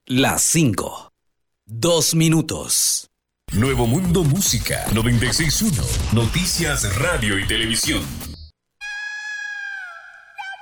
Las 5. 2 minutos. Nuevo Mundo Música 96.1. Noticias, radio y televisión.